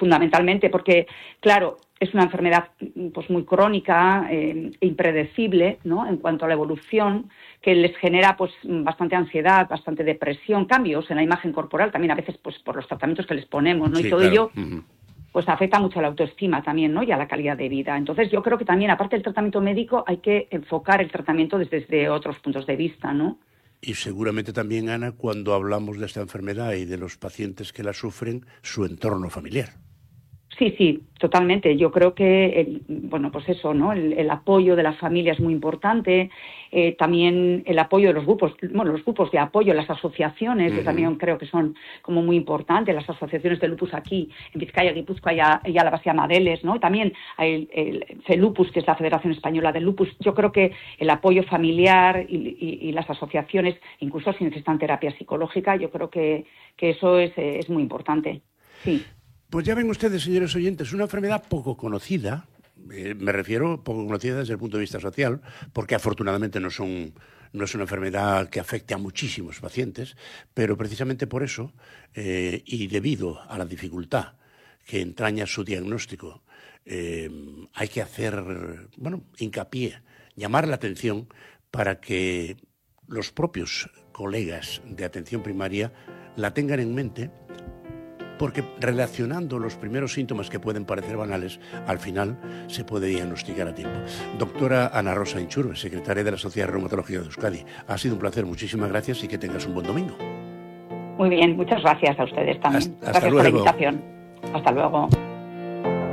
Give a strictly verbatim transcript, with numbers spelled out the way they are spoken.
fundamentalmente, porque, claro, es una enfermedad pues muy crónica eh, e impredecible, ¿no?, en cuanto a la evolución, que les genera pues bastante ansiedad, bastante depresión, cambios en la imagen corporal, también a veces pues por los tratamientos que les ponemos, ¿no? Sí, y todo claro. ello Uh-huh. pues afecta mucho a la autoestima también, ¿no?, y a la calidad de vida. Entonces yo creo que también, aparte del tratamiento médico, hay que enfocar el tratamiento desde, desde otros puntos de vista, ¿no? Y seguramente también, Ana, cuando hablamos de esta enfermedad y de los pacientes que la sufren, su entorno familiar. Sí, sí, totalmente. Yo creo que, el, bueno, pues eso, ¿no? El, el apoyo de la familia es muy importante. Eh, también el apoyo de los grupos, bueno, los grupos de apoyo, las asociaciones, uh-huh. yo también creo que son como muy importantes. Las asociaciones de lupus aquí, en Vizcaya, Guipúzcoa y Álava y Amadeles, ¿no? También hay el, el FELUPUS, que es la Federación Española de Lupus. Yo creo que el apoyo familiar y, y, y las asociaciones, incluso si necesitan terapia psicológica, yo creo que, que eso es, es muy importante. Sí. Pues ya ven ustedes, señores oyentes, una enfermedad poco conocida, eh, me refiero poco conocida desde el punto de vista social, porque afortunadamente no, son, no es una enfermedad que afecte a muchísimos pacientes, pero precisamente por eso, eh, y debido a la dificultad que entraña su diagnóstico, eh, hay que hacer, bueno, hincapié, llamar la atención para que los propios colegas de atención primaria la tengan en mente, porque relacionando los primeros síntomas que pueden parecer banales, al final se puede diagnosticar a tiempo. Doctora Ana Rosa Inchurbe, secretaria de la Sociedad Reumatológica de Euskadi, ha sido un placer, muchísimas gracias y que tengas un buen domingo. Muy bien, muchas gracias a ustedes también. Hasta, hasta gracias luego. por la invitación. Hasta luego.